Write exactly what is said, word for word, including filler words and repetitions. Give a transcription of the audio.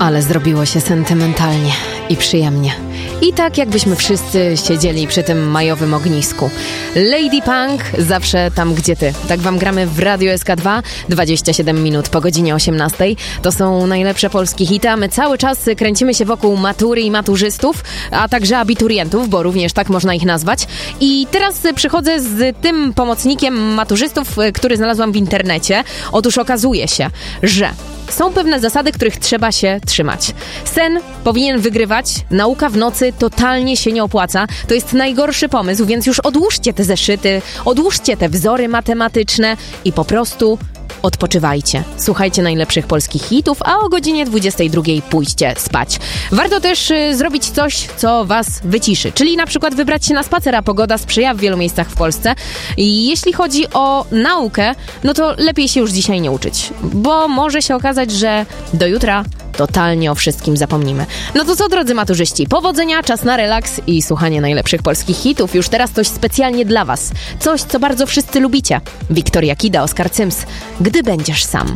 Ale zrobiło się sentymentalnie i przyjemnie. I tak jakbyśmy wszyscy siedzieli przy tym majowym ognisku. Lady Punk, zawsze tam gdzie ty. Tak wam gramy w Radio S K dwa, dwadzieścia siedem minut po godzinie osiemnastej. To są najlepsze polskie hity, a my cały czas kręcimy się wokół matury i maturzystów, a także abiturientów, bo również tak można ich nazwać. I teraz przychodzę z tym pomocnikiem maturzystów, który znalazłam w internecie. Otóż okazuje się, że są pewne zasady, których trzeba się trzymać. Sen powinien wygrywać, nauka w nocy totalnie się nie opłaca. To jest najgorszy pomysł, więc już odłóżcie te zeszyty, odłóżcie te wzory matematyczne i po prostu odpoczywajcie. Słuchajcie najlepszych polskich hitów, a o godzinie dwudziestej drugiej pójdźcie spać. Warto też y, zrobić coś, co was wyciszy, czyli na przykład wybrać się na spacer, a pogoda sprzyja w wielu miejscach w Polsce. I jeśli chodzi o naukę, no to lepiej się już dzisiaj nie uczyć, bo może się okazać, że do jutra totalnie o wszystkim zapomnimy. No to co, drodzy maturzyści, powodzenia, czas na relaks i słuchanie najlepszych polskich hitów. Już teraz coś specjalnie dla was. Coś, co bardzo wszyscy lubicie. Wiktoria Kida, Oskar Cyms. Gdy będziesz sam.